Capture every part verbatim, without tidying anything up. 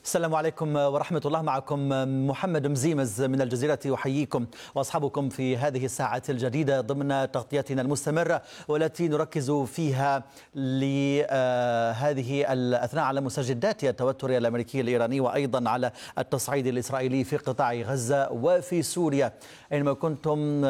السلام عليكم ورحمة الله. معكم محمد مزيمز من الجزيرة، أحييكم وأصحابكم في هذه الساعة الجديدة ضمن تغطيتنا المستمرة، والتي نركز فيها لهذه الأثناء على مستجدات التوتر الأمريكي الإيراني، وأيضا على التصعيد الإسرائيلي في قطاع غزة وفي سوريا. أينما كنتم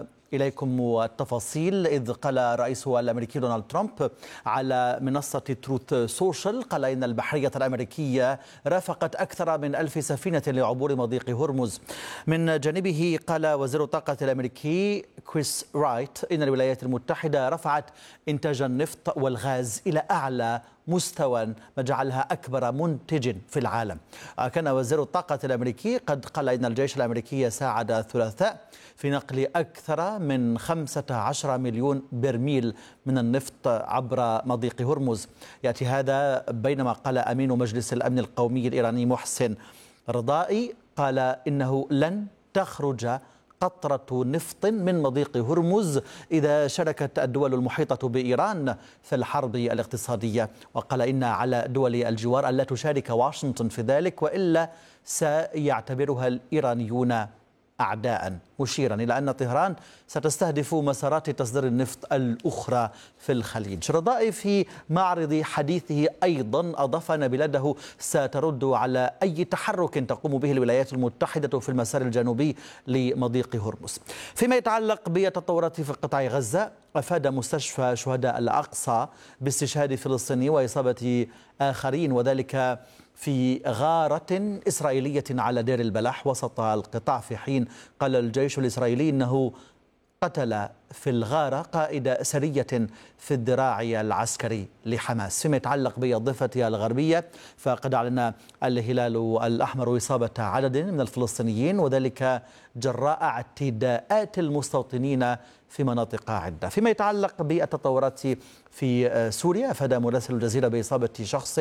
إليكم التفاصيل. إذ قال الرئيس الأمريكي دونالد ترامب على منصة تروث سوشيال، قال إن البحرية الأمريكية رافقت أكثر من ألف سفينة لعبور مضيق هرمز. من جانبه قال وزير الطاقة الأمريكي كريس رايت إن الولايات المتحدة رفعت إنتاج النفط والغاز إلى أعلى مستوى، ما جعلها أكبر منتج في العالم. كان وزير الطاقة الأمريكي قد قال إن الجيش الأمريكي ساعد الثلاثاء في نقل أكثر من خمسة عشر مليون برميل من النفط عبر مضيق هرمز. يأتي هذا بينما قال أمين مجلس الأمن القومي الإيراني محسن رضائي قال إنه لن تخرج قطرة نفط من مضيق هرمز إذا شاركت الدول المحيطة بإيران في الحرب الاقتصادية، وقال إن على دول الجوار ألا تشارك واشنطن في ذلك، وإلا سيعتبرها الإيرانيون أعداء، مشيرا إلى أن طهران ستستهدف مسارات تصدير النفط الأخرى في الخليج. رضائي في معرض حديثه أيضا أضاف أن بلاده سترد على أي تحرك تقوم به الولايات المتحدة في المسار الجنوبي لمضيق هرمز. فيما يتعلق بالتطورات في قطاع غزة، أفاد مستشفى شهداء الأقصى باستشهاد فلسطيني وإصابة آخرين، وذلك في غارة إسرائيلية على دير البلح وسط القطاع، في حين قال الجيش الإسرائيلي أنه قتل في الغارة قائد سرية في الذراع العسكري لحماس. فيما يتعلق بالضفة الغربية، فقد أعلن الهلال الأحمر إصابة عدد من الفلسطينيين، وذلك جراء اعتداءات المستوطنين في مناطق عدة. فيما يتعلق بالتطورات في سوريا، أفاد مراسل الجزيرة بإصابة شخص،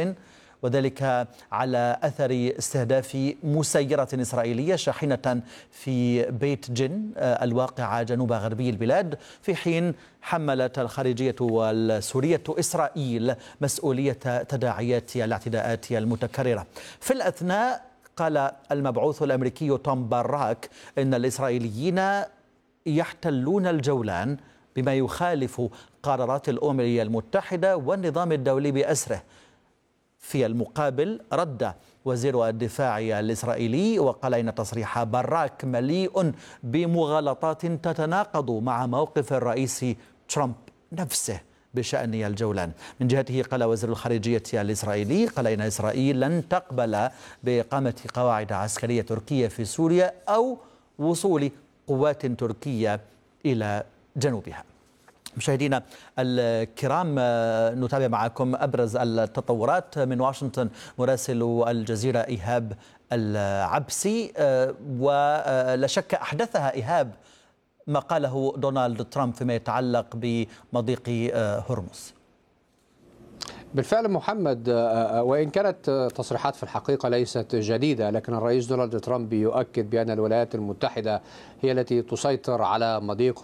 وذلك على أثر استهداف مسيرة إسرائيلية شاحنة في بيت جن الواقع جنوب غربي البلاد، في حين حملت الخارجية السورية إسرائيل مسؤولية تداعيات الاعتداءات المتكررة. في الأثناء قال المبعوث الأمريكي توم باراك إن الإسرائيليين يحتلون الجولان بما يخالف قرارات الأمم المتحدة والنظام الدولي بأسره. في المقابل رد وزير الدفاع الإسرائيلي وقال إن تصريح باراك مليء بمغالطات تتناقض مع موقف الرئيس ترامب نفسه بشأن الجولان. من جهته قال وزير الخارجية الإسرائيلي قال إن إسرائيل لن تقبل بإقامة قواعد عسكرية تركية في سوريا أو وصول قوات تركية إلى جنوبها. مشاهدينا الكرام، نتابع معكم أبرز التطورات من واشنطن. مراسل الجزيرة إيهاب العبسي، ولا شك أحدثها إيهاب ما قاله دونالد ترامب فيما يتعلق بمضيق هرمز. بالفعل محمد، وإن كانت تصريحات في الحقيقة ليست جديدة، لكن الرئيس دونالد ترامب يؤكد بأن الولايات المتحدة هي التي تسيطر على مضيق